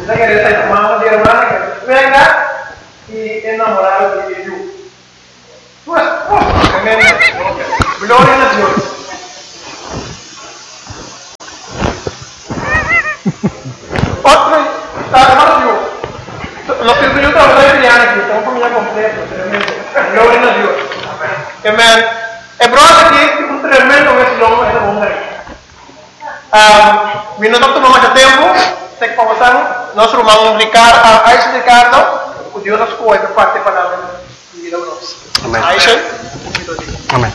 Esa que está mamá de hermana que venga y enamorado de Dios. Pues, gloria a Dios. Otro, hermano Dios. Los que yo trabajo de crianza aquí, estamos familia completa, tremendo. Gloria a Dios. Amén. El brother aquí es un tremendo vecino ese hombre. Mi no tomamos mucho tiempo, se pausamos, nós vamos explicar o Deus nos cuida parte para a vida de nós. Amém. Aisha? Amém.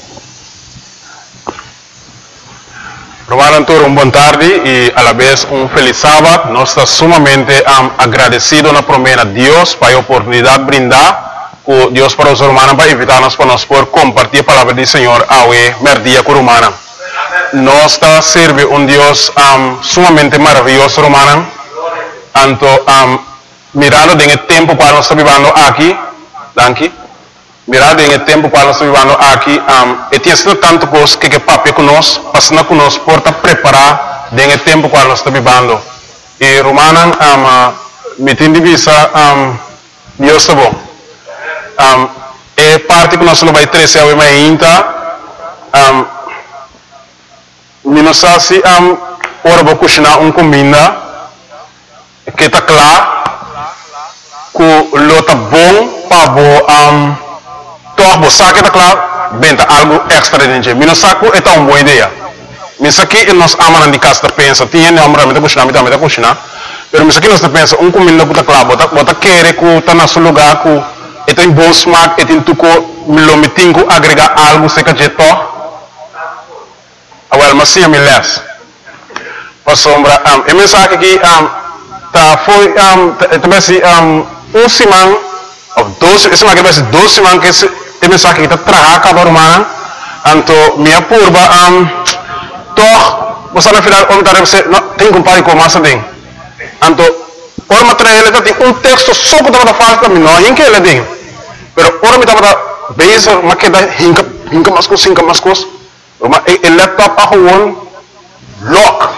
Romano Antônio, boa tarde e a la vez feliz sábado. Nós estamos sumamente agradecidos na promessa de Deus para a oportunidade de brindar com Deus para os romanos para invitar-nos para nós poder compartilhar a palavra do Senhor ao merdia com romana. Nós está servindo Deus sumamente maravilhoso, romana. Tanto mirando em tempo para nós estar vivendo aqui, danke. Mirando em tempo para nós estar vivendo aqui, e tem sido tanto coisa que papai conosco, passando conosco por preparar em tempo para nós estar vivendo. E romana, me tem de vista, Deus está bom. É parte que nós não vai trazer ao ainda. Minosasi ora vou cozinhar comida que está claro que lota bom para toda você que está claro venda algo extra dentro. Minosaki é uma boa ideia. Minosaki nós amamos de casa pensa tinha não amamos de cozinhar, mas minosaki nós pensa comida que está claro, bota querer que está no seu lugar que tem bom smaak, tem tudo lo metinho agregar algo se que jeito. Awal masih yang milas. Pasombra mensagem aqui tá foi também simang of 12 esse que vai 12 simang que mensagem que tá trabalhar com a romana anto minha purba toh você na final tá você tem compare com massa tem anto por material tá tem texto só que tá falta mim não que ele tem pero ora me tá base maqueda hinka mascos el laptop gewoon lock.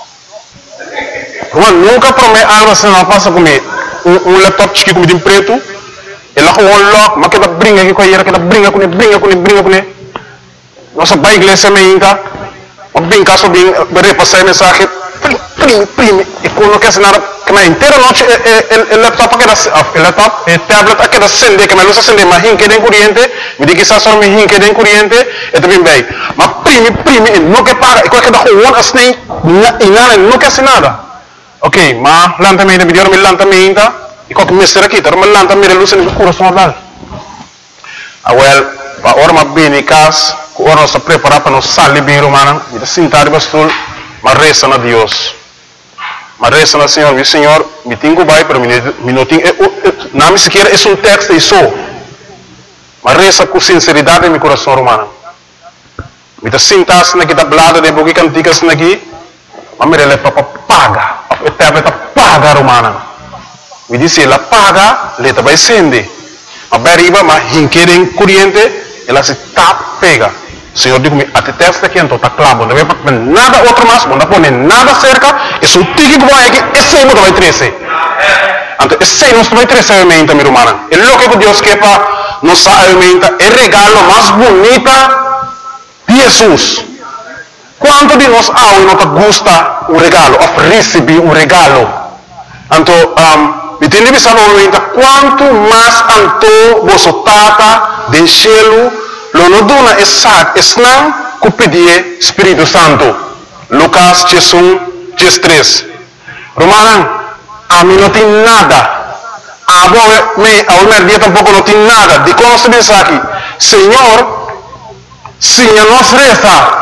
Nunca promete algo assim não passa comigo. Laptop chique com um preto, ele gewoon lock, mas que tá brinca aqui com ele, que tá brinca com ele. Nossa pai igreja me inca, mas brinca só bem, repassar mensagem, prime, e quando quer nada, que na inteira noite el laptop el tablet aqui da acende, que me luz acende, mas hinque den corriente, me diz que está só me hinque den corriente, e também bem. Mas prime, não quer pagar, e qualquer da rua assim, e nada, não quer nada. Ok, mas lanta-me, me lanta-me ainda, e qualquer mestre aqui, tá, mas lanta-me, luz no coração lá. Well, para hora mas bem em casa, hora nós está preparado para nós sair bem romana, e sentar bastul, mas resta na Deus. Mas resta na Senhor, me tenho vai para mim não tenho, não me sequer é texto isso. Mas resta com sinceridade em meu coração romano. Me tá sentar-se naquela blada de boca canticas aqui, mas me releva para pagar, para pagar romana. Me disse ela paga, ela vai sender. Mas beriba, mas hinquerem corriente, ela se pega. Senhor digo me até testa aqui então tá claro, não vai nada outro mais, não põe nada cerca, isso tique que vai aqui, esse não vai trazer. Então esse não vai trazer aumenta minha irmã. É lo que Deus quer para nos aumenta, é regalo mais bonita de Jesus. Quanto de nós não gosta o regalo, of receber um regalo. Então me tem de pensar quanto mais anto você tata de cielo Lono duna esnang ku pedir Espírito Santo. Lucas 3. Romanan, a mim não tem nada. A minha tampoco não tem nada. De como se diz aqui, Senhor, Senhor nos reza.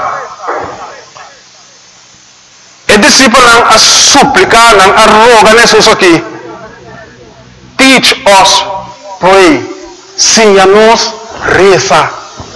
E discípulo a suplicar, a rogar Jesus aqui. Teach us, pray. Senhor nos reza.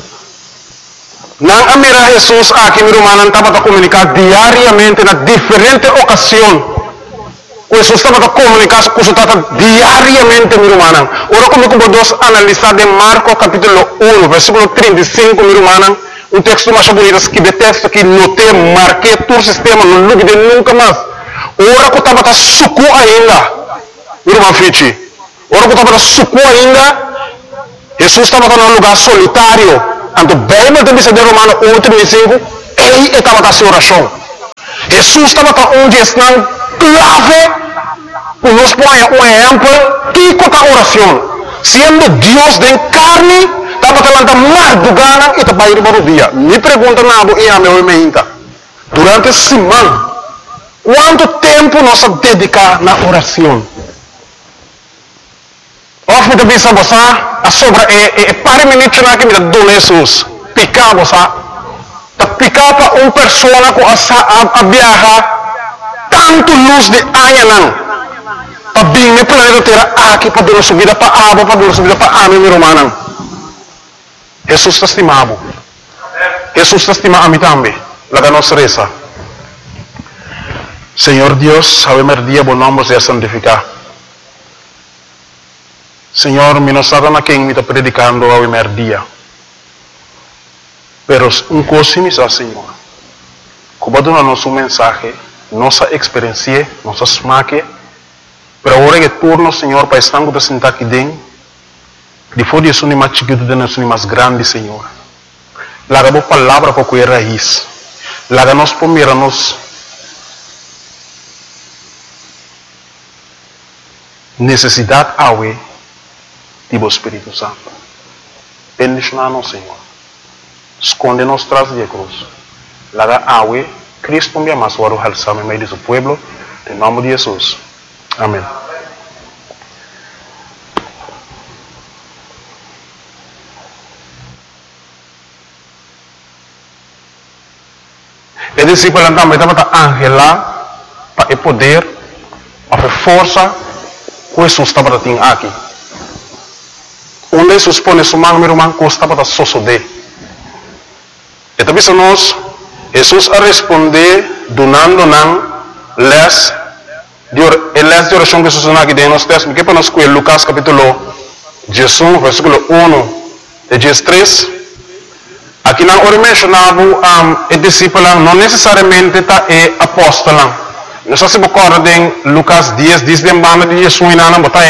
Nang amira Jesus aqui mi romana estava a comunicar diariamente na diferente ocasião. Jesus estava a comunicar com o diariamente mi romana. Ora como podemos analisar de Marcos capítulo 1, versículo 35 mi romana, um texto mais bonito que de texto que notei, marquei todo o sistema, não duvide nunca mais. ora que estava suco ainda, irmão Fichi, ora que estava suco ainda, Jesus estava num lugar solitário, então bem na tempo de Romano 8:35, ele estava na oração. Jesus estava onde está clave, para nos pôr um exemplo, que é a oração. Sendo Deus de carne, estava falando madrugada e estava indo para o dia. Me pergunta nada e a meu meinta. Durante a semana, quanto tempo nós dedicamos na oração? Of me bisa você, a sobra para minutos na que me dá Jesus. Picar você, tá picar para uma pessoa que a viajar tanto luz de anha para bem me planeta terra aqui para dar subida para água, para dar subida para a minha romana. Jesus está estimado. Jesus está estimado a mim também. La nossa reza. Senhor Deus, sabemos dia bom nome seja santificado. Senhor, me não sabe na quem me está predicando ao primeiro dia. Pero coisa me diz, Senhor. Como dá nosso mensagem, nossa experiência, nossa smaque. Pero agora que turno, Senhor, para estar com sentar aqui dentro, depois de isso, não é mais chiquito, não é mais grande, Senhor. Laga a palavra para que raiz. Laga nós primeiro, nós necessidade awe do Espírito Santo. Bendicionar-nos, Senhor. Esconde-nos tras de cruz. Laga awe, Cristo me ama, suaro halsame meio de seu pueblo, em nome de Jesus. Amém. E discípulo também estava angela para poder, para força que Jesus estava tendo aqui. Onde Jesus põe sua mão, meu irmão, que estava sosode. E também nós, Jesus a responder, donando les de oração que Jesus aqui dentro nos textos, que para nós com Lucas capítulo 18, versículo 1 e 13. Aqui não ora mencionava o discípulo, não necessariamente está apóstolo. Nós se recorda em Lucas 10, diz de banda de Jesus na botar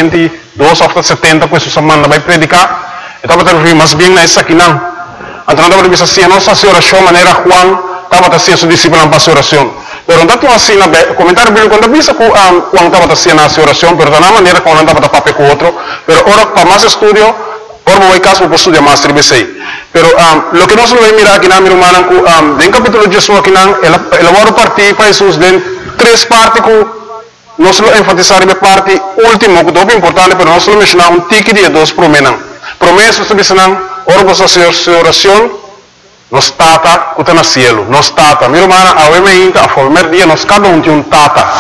72 ou 70 que Jesus manda vai predicar. Então está referindo mais bem nessa aqui não. Então não deve ser nossa oração maneira Juan estava a ser seu discípulo para a oração. Pero não tinha assim na comentário bíblico quando visa que Juan estava a ser na oração, pero da maneira como não estava a papel com outro. Pero ora para mais estudio, ora vou caso para estudar mais tribesei. Pero lo que nós vamos mirar aqui na minha irmã, em capítulo 18 aqui não, ela vai partir para Jesus de três partes que nós vamos enfatizar na parte última, que é muito importante, pero nós vamos mencionar tique de dois promessas. Promessas que dizem, ora você a sua oração, nos tata que está no cielo, nos tata. Minha irmã, a primeiro dia, nós cada tem um tata.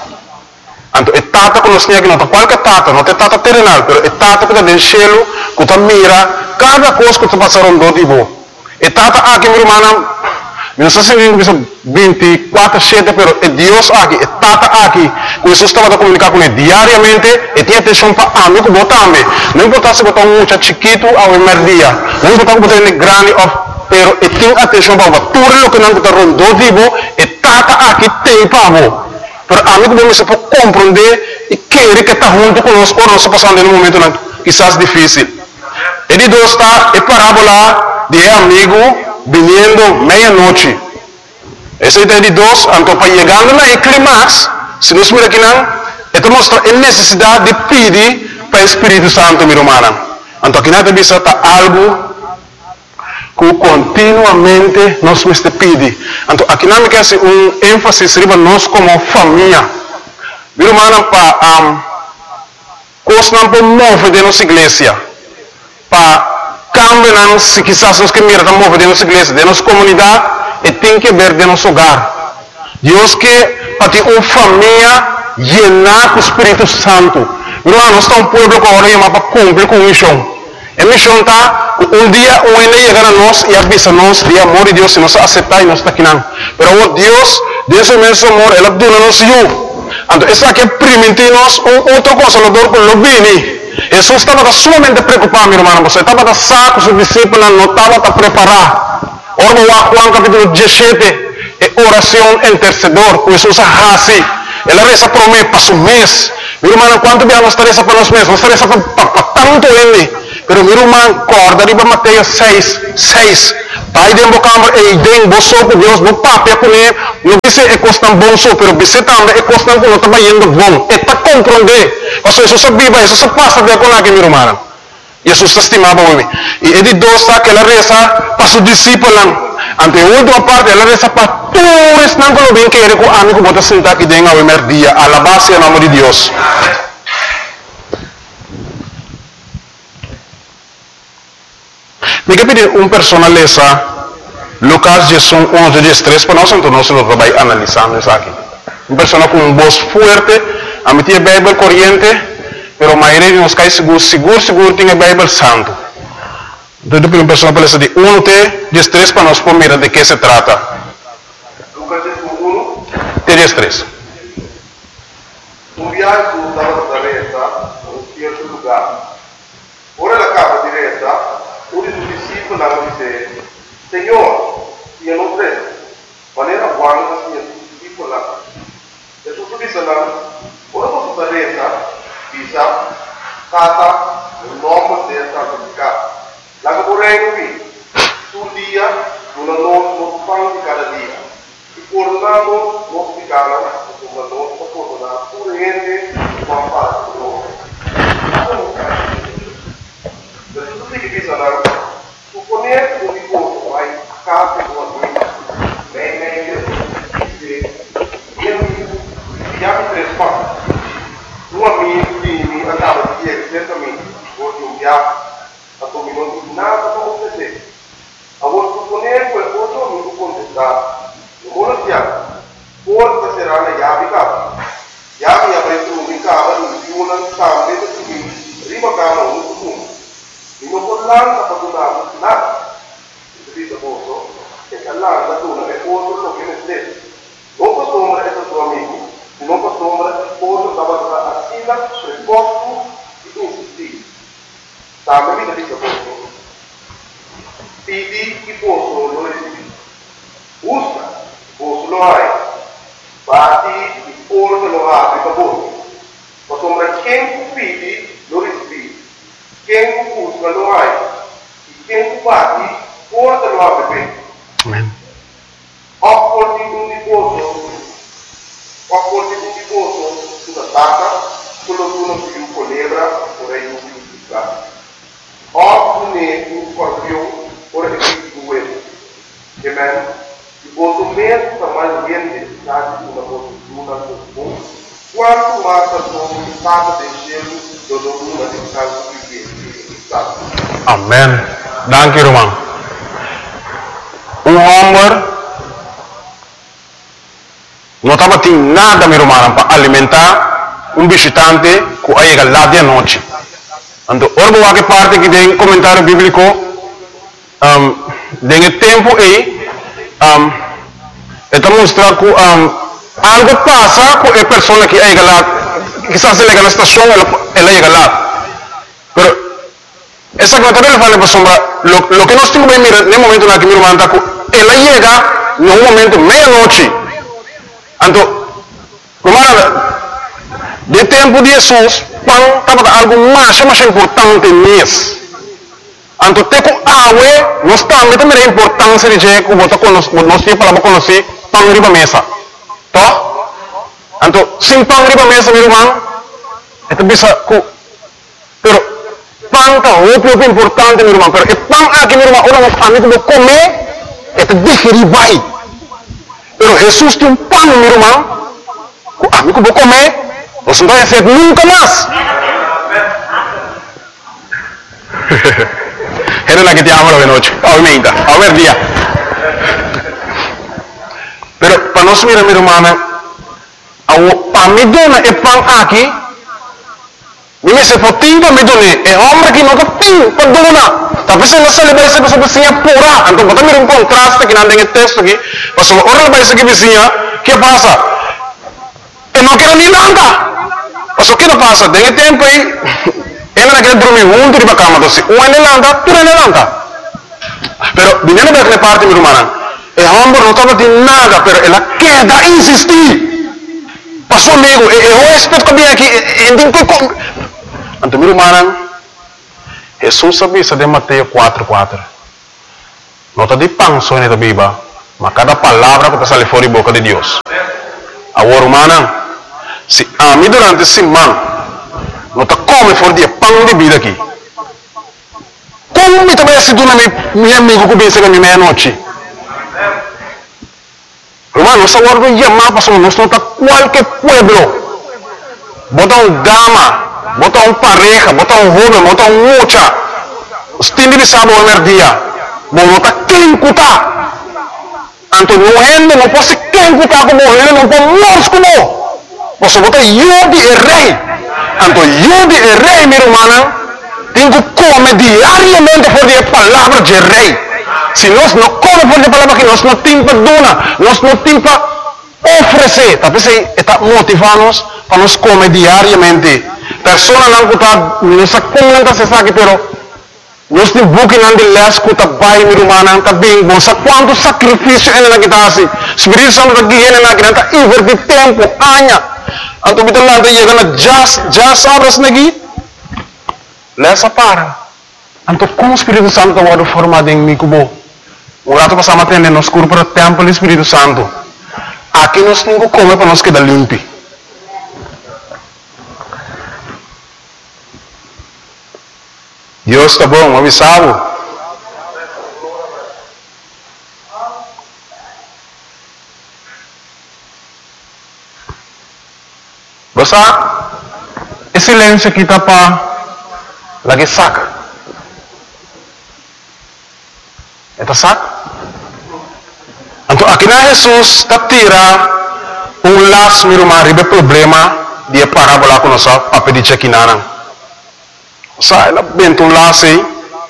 Então, é tata que nós temos aqui, não é qualquer tata, não é tata terrenal, mas é tata que está no cielo, que está mira cada coisa que está passando do tipo. É tata aqui, minha irmã, não sei se é 24/7, mas é Deus aqui, é tata aqui. Jesus estava a comunicar com ele diariamente, e tinha atenção para amigo botar-me. Não importa se botar um muito chiquito ao primeiro dia, não importa se botar ele grande ou pero e tem atenção para tudo o que não está rondando vivo e tata aqui tem para você. Pero amigo bom você pode compreender e querer que está junto conosco ou nós passando em um momento quizás difícil. E de dois está a parábola de amigo vindo meia-noite. Esse é de dois, então para chegando na clímax, se nós miramos aqui não, ele mostra a necessidade de pedir para o Espírito Santo, minha irmã. Então aqui não está algo que continuamente nós nos pedimos. Então, aqui não me quer ênfase sobre nós como família. Meu irmão, para coisas não podemos mover de nossa igreja. Para cambiar, se quizás nós queremos mover de nossa igreja, de nossa comunidade, e tem que ver de nosso hogar. Deus quer para ter uma família llena com o Espírito Santo. Meu irmão, nós estamos um povo que agora para cumprir com a missão. A missão está, um dia o ele chegar a nós e avisa-nos de amor de Deus, se nós aceitar e nós está aqui não. Mas o Deus, desse imenso amor, ele dona-nos eu. Então, isso aqui permite-nos outra consolador que não vem. Jesus estava sumamente preocupado, meu irmão. Você estava saco, seus discípulos não estavam preparados. Ora, Juan capítulo 17, oração intercedor, que Jesus hace. ela reza por mim, para um mês. Meu irmão, quanto bem nós reza para nós mesmos? Nós reza para tanto ele. Pero meu irmão, corda riba Mateus 6. Pai de embocamba e den boso com Deus, no papel com ele, não disse é costan bom só, pero disse também é costan com não está indo bom. É para compreender. Ou seja, isso se viva, isso se passa de acordo com meu irmão. Jesus estimava o homem. E ele dosta que ela reza para seus discípulos. Ante a última parte, ela reza para todos que não bem que ele com amigo bota sentar aqui dentro ao primeiro dia. Alabar-se o nome de Deus. Me quer pedir uma pessoa lesa Lucas 11, 13 para nós, então nós vamos analisando isso aqui. Uma pessoa com uma voz forte, a meter a Bíblia corrente, pero a maioria de nós cai seguro tem a Bíblia santo. Então, depois uma pessoa para ler de 11, 13 para nós mirar de que se trata. Lucas 1, 13. Un viaggio dalla Nazareta a un certo lugar. Ora la capa diretta, uno dei discepoli disse: Signore, io non credo, ma era buono che sia discepolo là. Gesù disse là, ora posso Nazareta, disse, Tata, il nome deve santificato. La vorrei qui, sul dia, una non fanno di cada dia. E coronando, non si cala, come non si corona, pure niente, ma fa loro. Per tutti che bisogna, supponere un riposo, vai a casa con la guida, meglio, chiami tre spazi. Un amico mi andava a dire, certamente, oggi un viaggio, a come non di nada come se a vuol supponere quel cosa non può contestare non vuole piano forse sarà la chiave avrete un cavo di una scambio di prima cavo un comune in un collante per donare nada questo posto che all'anno da una è posto lo che ne stesso non posso è il tuo amico non posso posto stava a sila sul posto di insistere Sabe mi dice posto. Pidi che posso lo recibi. Usa, posso lo hai. Bati il porto lo apri per voi. Ma sembra quem pidi lo recibi. Quem usa lo hai. E quem bati porta lo apri per. Amen. Opporti un tifoso sulla tacca, quello che uno più colebra, vorrei un più disgraziato. Opune un scorpione, ora è qui due. Amen. Il voto meno sta mai bien dedicato una voce giuna con quanto massa sono stata del cielo dove una di caso di stato. Amen. Danke, Roman. Um homem não estava tendo nada, meu irmão, para alimentar visitante que chega lá de noite. Então, ora que parte que tem comentário bíblico, tem tempo aí, está mostrando que algo passa com a pessoa que chega lá, quizás ele chega na estação, ela chega lá. Pero, exactamente, ele fala para sombra, lo que nós temos que mirar no momento na que meu irmão está, ela chega no momento meia-noite. Então, de tempo de Jesus, pão estava algo mais importante nisso. Então, tem que água, nós também a importância de que nós temos para conhecer pão riba mesa. Tá? Então, sem pão riba mesa, meu irmão, é bisa que, pero pão está muito importante, meu irmão. Pero pão aqui, meu irmão, ora nós amigos vou comer, é digerir vai. Pero Jesus tem pão, meu irmão, amigo vou comer. Você não vai fazer nunca mais. Era la que te amo la noche, obviamente, a ver día. Pero para nós mirar, meu irmão, para mim dona é pão aqui. Mimi se potinho para me donar, é homem que nunca tem para donar. Talvez ela se leva essa pessoa vizinha pura. Então, bota mir contraste que não tem texto aqui. Mas ora vai ser que vizinha, que passa? Eu não quero nem nada. Mas o que não passa? Tem tempo aí. Ela não quer dormir junto de cama, então, um é levanta, tu é levanta. Pero, vinendo daquela parte, meu irmão, é homem não estava de nada, pero ela quer insistir. Mas nosso amigo, eu respeito que bem aqui, então, meu irmão, Jesus sabia de Mateus 4:4. Nota de pão só na Bíblia, mas cada palavra que sai fora da boca de Deus. Agora, irmão, se a mim durante esse semana, nota come fora de pão de vida aqui. Como me também se dona meu amigo que vem chegar na meia-noite? Irmão, nós agora não chamamos para nós não tá qualquer pueblo. Bota dama, bota pareja, bota jovem, bota mocha. Os têm de saber o dia. Bom, não tá quem cuta. Anto não rende, não pode ser quem cuta como ele, não pode morrer como. Você bota eu de rei. Anto eu de rei, meu irmão, tem que comer diariamente por a palavra de rei. Se nós não comemos por a palavra que nós não temos para donar, nós não temos para oferecer. Talvez está motivando-nos para nós comer diariamente. Pessoas não cuta, não se comenta se sabe, pero nós temos buquê de les cuta bai, meu irmão, está bem bom. Sabe quanto sacrifício ele não está assim? Espírito Santo está guiando na criança, está invertir tempo, anos. Então, kita lá está chegando já sabes aqui. Lesa para. Então, como o Espírito Santo está formado em mim, como um rato passamos a atender nos cursos para o templo do Espírito Santo. Aqui nós temos que comer para nós quedar limpo. Deus está bom, avisado. Basta, esse silêncio aqui está para lagi saca. Eta saca? Então, aqui na Jesus está tira laço, meu irmão, ribe problema de parábola com nossa papel de chequinana. Sa ela bento laço aí.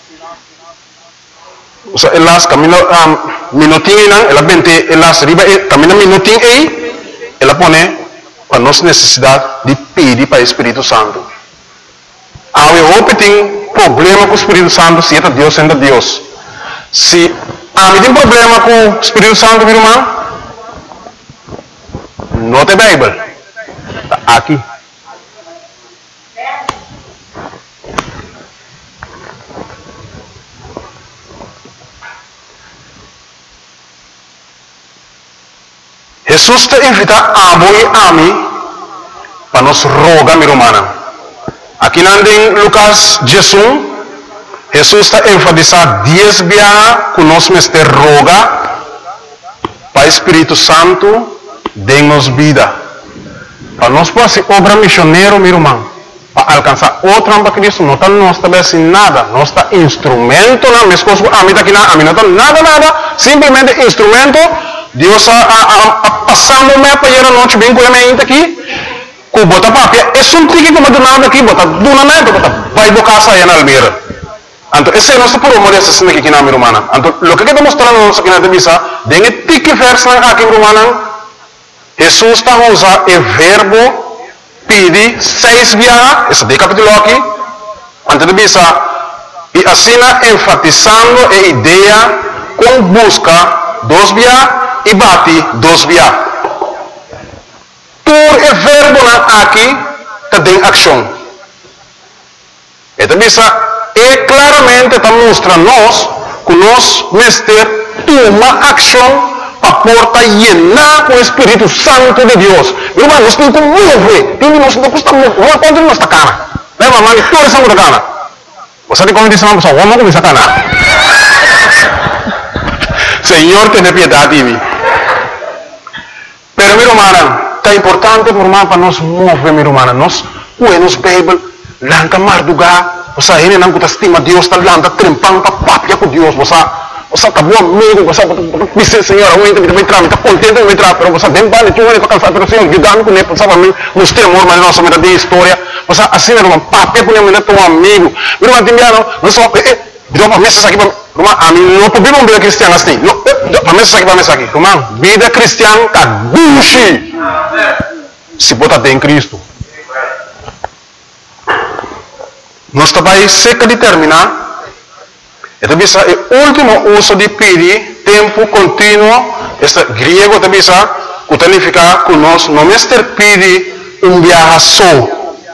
Sa elas camino minutinho não, ela bente elas ribe camina minutinho aí, ela põe para nossa necessidade de pedir para o Espírito Santo. Há um tem problema com o Espírito Santo, se é Deus sendo Deus. Se há um problema com o Espírito Santo, meu irmão, não tem Bíblia. Aqui. Jesus te invita a voi a mim para nos rogar, meu irmão. Aqui em Lucas 18, Jesus está enfatizando 10 vezes que nós me roga para o Espírito Santo dê-nos vida. Para nós poder ser obra missioneiro, meu irmão, para alcançar outra para Cristo, não está nós também assim nada, nós está instrumento, não, minhas coisas, a mim não está nada, simplesmente instrumento. Deus passando me para ir a noite bem com a minha aqui, com bota papia, é só um trique como do nada aqui, bota do nada, bota vai bocar saia na almeira. Então esse é nosso por morir assim aqui na minha irmã. Então o que está mostrando nós aqui na divisa, dengue tique verso aqui irmã. Jesus está usando o verbo pedir 6 vezes, esse de capítulo aqui, antes de divisa, e assim enfatizando a ideia com busca 2 vezes e bate 2 vezes. Por o verbo aqui está em ação. Então, é claramente está mostrando nós que nós mestre toma ação para porta llenar com o Espírito Santo de Deus. Irmão, nós temos que mover. Nós não custa mover. Quando nós está cana? Leva a mão, toda essa muda cana. Você tem como dizer uma pessoa, vamos começar a cana. Senhor, tenha piedade de mim. Pero, meu irmão, está importante para nós mover, meu irmão. Nós, nos Bíblia, lanca mardugar. Você ainda não estima Deus, está lanca trempando, está papia com Deus. Você está bom amigo, você diz, Senhor, eu ainda entrar, está contente de entrar, mas você tem vale, tu vai para cansar, mas Senhor, ajudando com ele, para mim, nos temor, mas nossa vida de história. Você assim, meu irmão, papia com ele, teu amigo. Meu irmão, Timiano, não só, deu para mesa aqui, irmão, a mim não podemos vida cristiana assim. Para mesa aqui, irmão, vida cristiana está buchi. Se bota em Cristo. Nós também seca de terminar. Então, o último uso de pedir, tempo contínuo, este grego também significa que nós não pedi viaje só.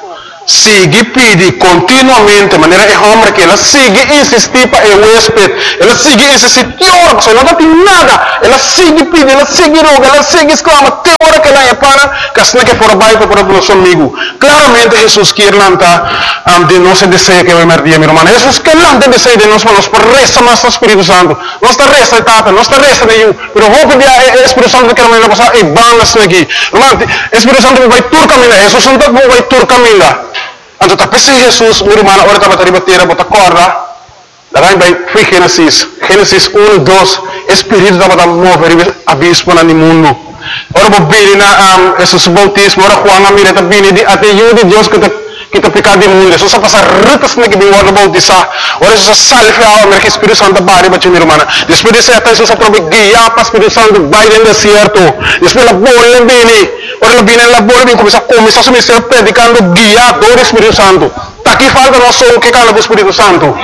Sigue pede continuamente, de maneira é homem que ela sigue insistir para o huésped, ela sigue insistir, que hora que não tem nada, ela sigue pede, ela sigue roga, ela sigue exclama, que hora que ela é para, que assim que por baixo para o nosso amigo. Claramente Jesus quer lançar de nosso desejo que vai merdir, meu irmão. Jesus quer lançar desejo de nós, mas por resta mais o Espírito Santo, não está resta de tata, não está resta de eu, mas vou pedir o Espírito Santo que ela vai passar e bandas aqui. Irmão, o Espírito Santo vai tur caminhar, Jesus Santo vai tur caminhar. Então, tapi si Jesus, meu irmão, ora estava a bater, bota corda. Daí vai Gênesis 1, 2, Espírito estava a mover abismo no mundo. Ora vou vir na Jesus bautismo, ora Juan amira também de até eu de Deus que está pecado do mundo. Só passa rutas na que de ora bautizar. Ora Jesus salve a homem que Espírito Santo bari bater meu irmão. Depois desse até Jesus trobe guia para Espírito Santo vai no deserto. Depois a bola vem. Ora la viene la bola vem começa a ministrar predicando guiado do Espírito Santo. Tá aqui falta nós só o que cala do Espírito Santo.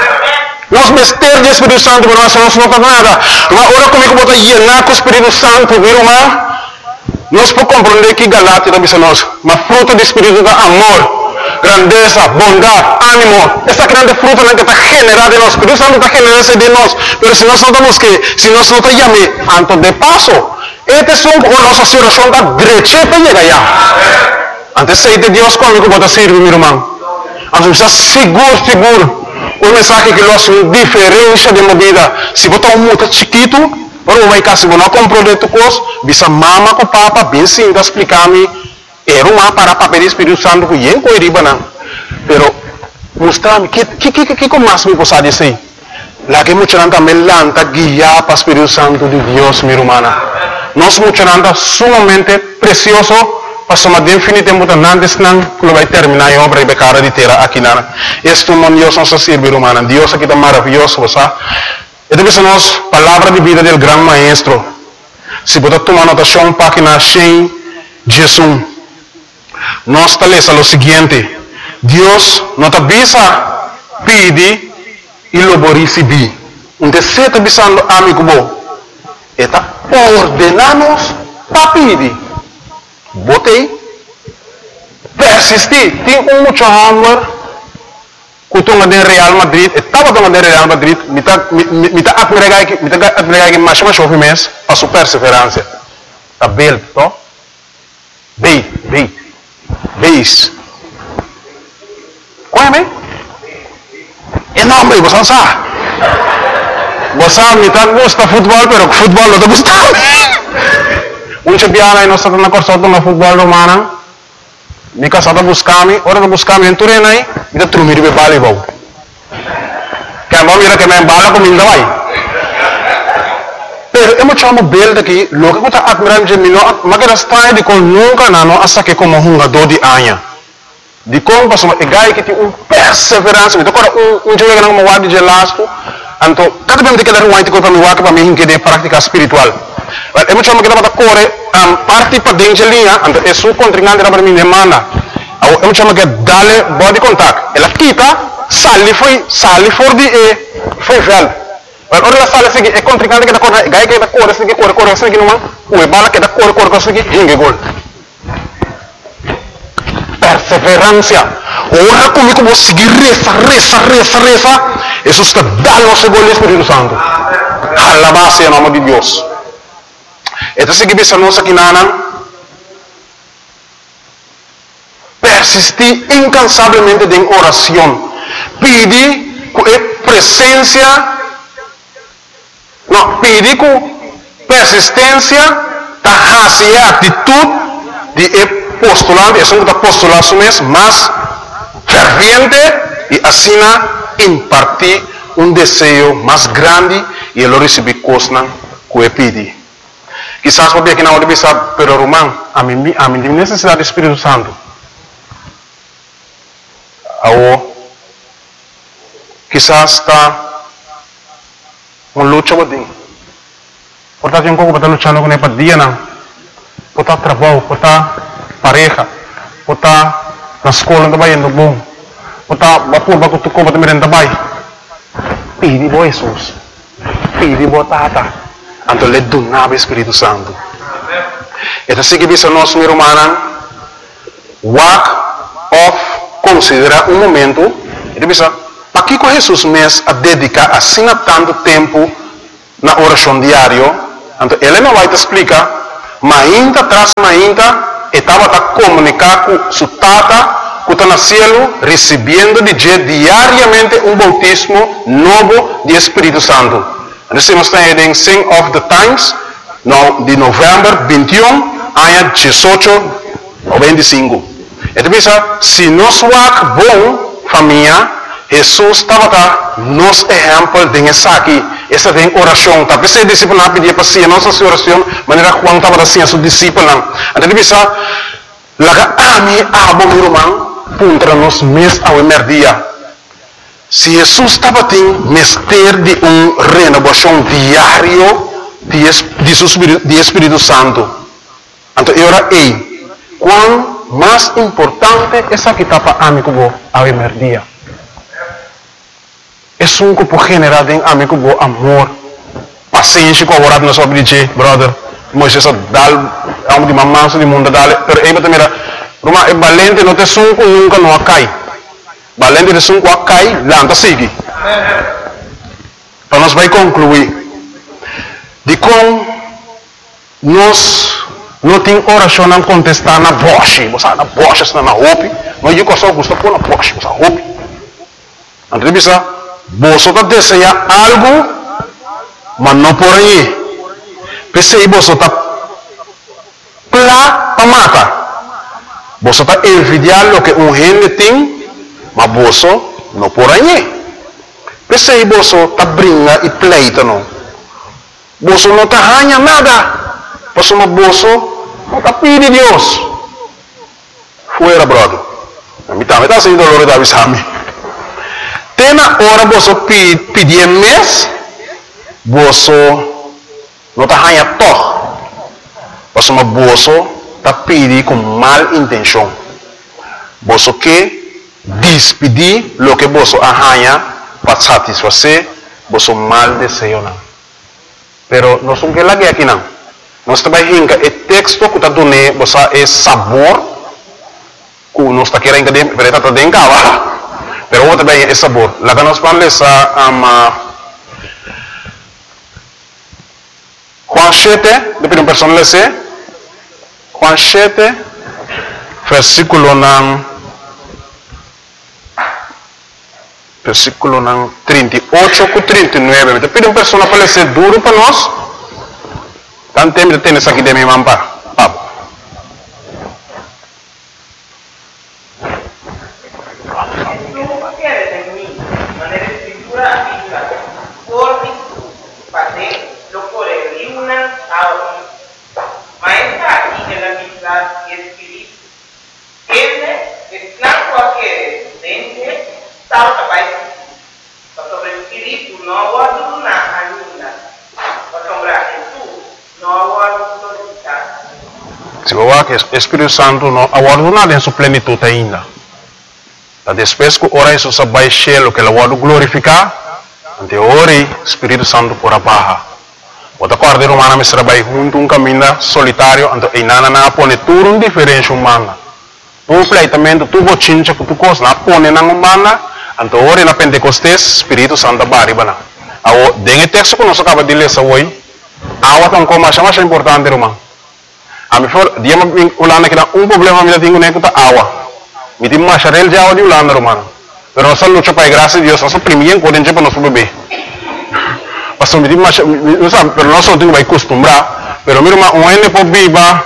Nós mistério do Espírito Santo, mas nós não tá nada. Ora comigo bota llenar com o Espírito Santo, viu, irmão? Nós podemos compreender que Galátia também são nós, mas fruto do Espírito é amor, grandeza, bondade, ânimo. Essa grande fruta que está generada em nós. O Espírito Santo está generando de nós. Mas se nós não estamos que, se nós não estamos llamando, antes de passo, este es un nossa oração da direita para chegar lá. Antes de Deus comigo pode servir, meu irmão. Antes está seguro. O mensagem que nós diferença de vida. Se botar muito chiquito, ora vai cá se você não comprou de tu coisa, bisa mama com papa bem sim, da explicar-me. Era uma para papel Espírito Santo que eu não iria não. Pero mostrar-me que mais me possa dizer. Lá que muita gente também lanta guiar para o Espírito Santo de Deus, minha irmã. Nós muita gente sumamente precioso, para definitivamente não vai terminar a obra e becara de terra aqui na. Este mundo Deus nos serve, irmã. Deus aqui está maravilhoso, você. E depois nós palavra de vida do grande maestro. Se você tomar anotação página 100, Jesus. Nós está lendo o seguinte: Deus nos avisa, pede e lo receber. Um desejo avisando amigo bom. Está ordenamos para pedir. Botei. Persistir. Tem muito amor. Kutunga de Real Madrid. Estava tomando de Real Madrid. Me está admirando que mais ou menos para sua perseverança. Está bem, to? Beis. Qual é? É nome, você não sabe. Você me gusta futebol, pero futebol não te gusta. Muita piada nós estamos na corção do futebol romano. Me casada buscar-me, hora de buscar-me em Turena aí, me dá trumir de voleibol. Que a mão mira que me embala com minha vai. Pero eu me chamo bel daqui, logo que eu estou admirando de mim, mas que está de com nunca não, hasta que como jogador de anha. De como passou, é gai que tem perseverança, me toca jogo que não me guarda de lasco. Então, cada vez que eu tenho para me guardar para mim que de prática espiritual. Eu me chamo que eu corre parte para dentro de linha, então é sua contrincante para mim demanda. Eu me chamo que dale body contact. Ela quita, sale for de foi velho. Mas ora sale seguir é contrincante que corre, gai que corre seguir numa, o bala que corre seguir hinge gol. Perseverança. Ora comigo vou seguir reza. Jesus está dando o seu gol Espírito Santo. Alabado em nome de Deus. Então se que nós aqui persistir incansavelmente em oração. Pedir com presença, pedir com persistência, a atitude de postulante, é um postulante mesmo, mas ferviente e assim impartir um desejo mais grande e ele receber coisas que ele pede. Quizás porque aqui na hora de pensar, pero Román, a mim tem necessidade do Espírito Santo. Quizás está uma luta com ele. Portanto, tem um pouco para estar lutando com ele para dia, não. Por estar trabalho, por estar pareja, por estar na escola também, no bom. Por estar para tu compra também também. Pede por Jesus. Pede por Tata. Então, ele donava o Espírito Santo. Então, se que bisa nós, meu irmão, walk off, considera um momento, ele bisa, para que Jesus mesmo a dedicar assim tanto tempo na oração diária? Então, ele não vai te explicar, mas ainda atrás, estava a comunicar com sua tata, que está no céu, recebendo de Deus diariamente um bautismo novo de Espírito Santo. Então, nós estamos em Sing of the Times, de novembro 21, ano 18 ou 25. Então, se nós vamos bom, família, Jesus estava nos exemplo de essa aqui, essa tem oração. Tapi se discípulo não pedia para si, nossa oração, maneira Juan estava assim a seu discípulo. Então, bisa, laga ami abo meu irmão, contra nós mes ao emerdia. Se Jesus estava tendo mestre de renovação diário de Espírito Santo, então eu era quão mais importante essa que estava amigo ao emerdia. É um grupo generado em amigo bo amor, paciência com a nós sobre dizer, brother, Moisés dal, amo de mamãe de mundo dal, pero aí também era, Roma é valente não te sunco nunca não cai, valente de sunco cai, lanta sigue. Então nós vai concluir de como nós não tem oração não contestar na voz, você na voz está na roupa, não eu só gosto pôr na voz, você roupa. Então bisa você está desejando algo, mas não por aí. Pensei você está para matar. Você está envidiando o que gente tem, mas você não por aí. Pensei você está brincando e pleito não. Você não está ganhando nada. Você não está pedindo Deus. Fuera, brother. Me está sendo dolor da visão. Tem na hora você pedir mês, você não está ganhando todo. Você está pedindo com mal intenção. Você quer despedir o que você ganha para satisfazer você mal desejo. Pero nós não queremos aqui não. Nós trabalhamos o texto que está dando você é sabor que nós está querendo que está dentro. Pero vamos também é sabor. Lá que nós vamos ler Juan 7, depois uma pessoa lê Juan 7, versículo 38 com 39. Depois uma pessoa para ler duro para nós. Tanto tempo de ter isso aqui de minha mampa. Se você que o Espírito Santo não aguarda nada em sua plenitude ainda. Depois que ora Jesus vai cheio que ele vai glorificar, então ora o Espírito Santo por a barra. Outra coisa humana me trabalha junto caminho solitário, então e nada na põe tudo um diferente humana. Um pleitamento tu bochincha que tu costa na põe na humana, então ora na Pentecostes Espírito Santo baribana. Ao dengue texto que nós acaba de ler hoje, awa tão como mais importante irmão. A mim for dia me ulana que problema me tenho nem que tá awa. Me tem mais real já de ulana irmão. Pero nós luta para graça de Deus, nós primeiro quando para nosso bebê. Pastor me tem mais, não sabe, pero nós não vai acostumbrar. Pero meu irmão, um ene pode viva.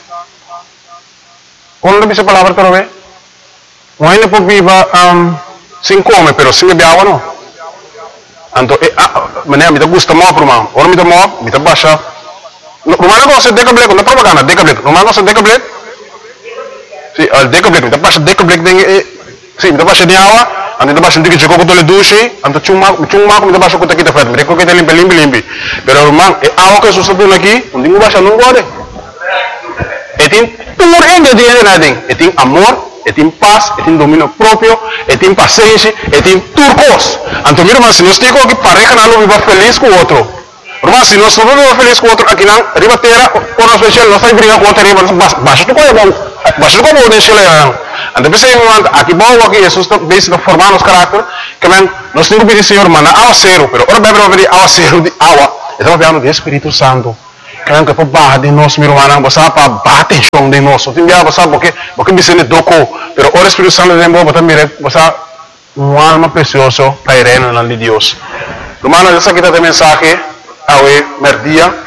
Quando dice palavra para ver? Um ene pode viva sem comer, pero sem beber água não. Então, mané me gusta mais irmão. Ora me dá mais, me dá baixa. Rumah ko sa Decablek, na propaganda Decablek. Rumah ko sa Decablek. Si al Decablek, mi tapos Decablek ding si mi tapos dia awa, andi tapos hindi ko ko tole dushi, anto chuma ko mi tapos ko kita fat, mi ko kita limpi. Pero rumah awa ko susunod lagi, hindi mo ba siya nung gode. Etin pur ingrediente natin. Etin amor, etin paz, etin dominio propio, etin paciencia, etin turcos. Anto mira mas si nos digo que pareja na lo viva feliz con otro. Mas si nós não vamos feliz com outro aqui não, ribatera, por nós especial, nós estamos brincando com outro riba, baixo do coio bom, baixo do coio bom deixa ele. Anda pensei aqui bom aqui, Jesus está bem formar nos caráter, que men nós temos que pedir Senhor, mana, awa zero, pero ora bebe pedir awa zero de awa, então vamos do Espírito Santo. Que men que para barra de nós, meu irmão, você para bater chão de nós, tem dia você porque me sente doco, pero ora Espírito Santo de novo também você uma alma preciosa para a reina de Deus. Hermano, essa aqui está de mensagem. Awe merdia